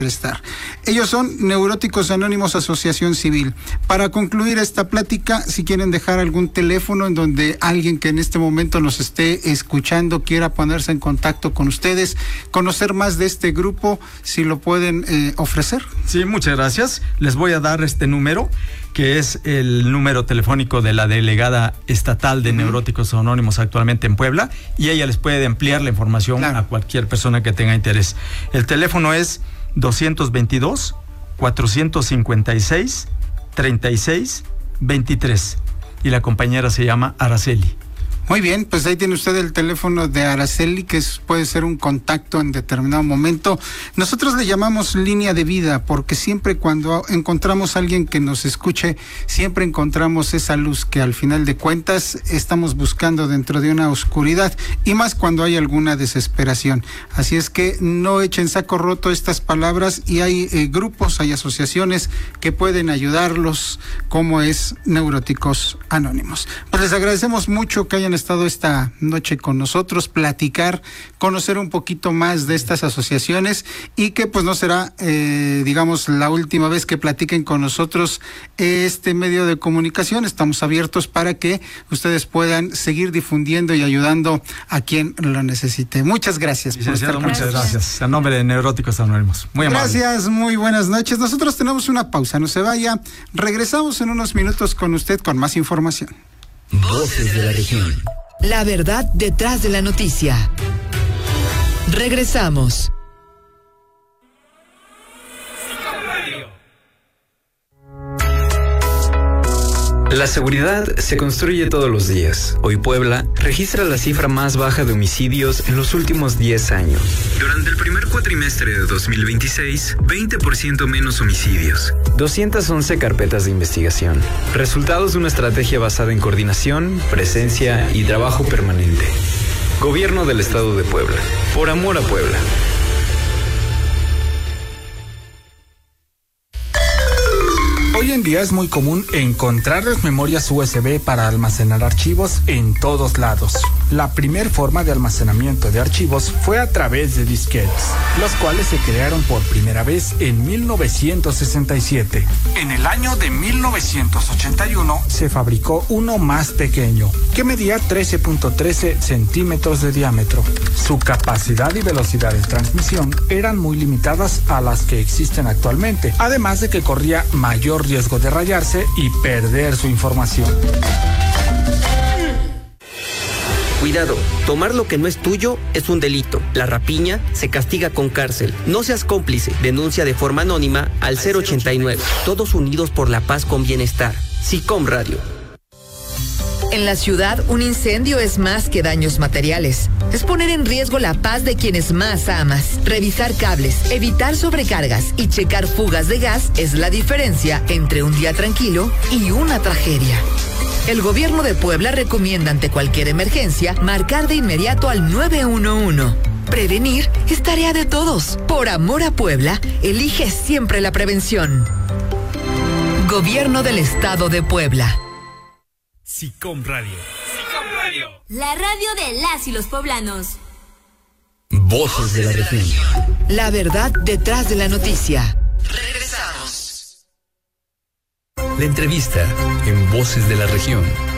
estar. Ellos son Neuróticos Anónimos Asociación Civil. Para concluir esta plática, si quieren dejar algún teléfono en donde alguien que en este momento nos esté escuchando quiera ponerse en contacto con ustedes, conocer más de este grupo, si lo pueden ofrecer. Sí, muchas gracias. Les voy a dar este número, que es el número telefónico de la delegada estatal de Neuróticos Anónimos actualmente en Puebla, y ella les puede ampliar la información a cualquier persona que tenga interés. El teléfono es 222-456-36-23 y la compañera se llama Araceli. Muy bien, pues ahí tiene usted el teléfono de Araceli, que puede ser un contacto en determinado momento. Nosotros le llamamos línea de vida, porque siempre cuando encontramos a alguien que nos escuche, siempre encontramos esa luz que al final de cuentas estamos buscando dentro de una oscuridad, y más cuando hay alguna desesperación. Así es que no echen saco roto estas palabras, y hay grupos, hay asociaciones que pueden ayudarlos, como es Neuróticos Anónimos. Pues les agradecemos mucho que hayan estado esta noche con nosotros, platicar, conocer un poquito más de estas asociaciones, y que pues no será, digamos, la última vez que platiquen con nosotros este medio de comunicación. Estamos abiertos para que ustedes puedan seguir difundiendo y ayudando a quien lo necesite. Muchas gracias. Muchas gracias. A nombre de Neuróticos Anónimos. Muy amable. Gracias, muy buenas noches. Nosotros tenemos una pausa, no se vaya. Regresamos en unos minutos con usted con más información. Voces de la región. La verdad detrás de la noticia. Regresamos. La seguridad se construye todos los días. Hoy Puebla registra la cifra más baja de homicidios en los últimos 10 años. Durante el primer cuatrimestre de 2026, 20% menos homicidios. 211 carpetas de investigación. Resultados de una estrategia basada en coordinación, presencia y trabajo permanente. Gobierno del Estado de Puebla. Por amor a Puebla. Hoy en día es muy común encontrar las memorias USB para almacenar archivos en todos lados. La primer forma de almacenamiento de archivos fue a través de disquetes, los cuales se crearon por primera vez en 1967. En el año de 1981 se fabricó uno más pequeño, que medía 13.13 centímetros de diámetro. Su capacidad y velocidad de transmisión eran muy limitadas a las que existen actualmente, además de que corría mayor riesgo de rayarse y perder su información. Cuidado, tomar lo que no es tuyo es un delito. La rapiña se castiga con cárcel. No seas cómplice. Denuncia de forma anónima al 089. Todos unidos por la paz con bienestar. SICOM Radio. En la ciudad, un incendio es más que daños materiales. Es poner en riesgo la paz de quienes más amas. Revisar cables, evitar sobrecargas y checar fugas de gas es la diferencia entre un día tranquilo y una tragedia. El gobierno de Puebla recomienda ante cualquier emergencia marcar de inmediato al 911. Prevenir es tarea de todos. Por amor a Puebla, elige siempre la prevención. Gobierno del Estado de Puebla. SICOM Radio. SICOM Radio. La radio de las y los poblanos. Voces de la región. La verdad detrás de la noticia. Regresamos. La entrevista en Voces de la Región.